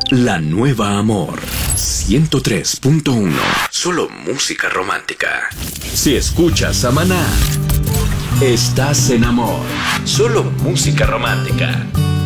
La Nueva Amor 103.1. Solo música romántica. Si escuchas a Maná, estás en amor. Solo música romántica.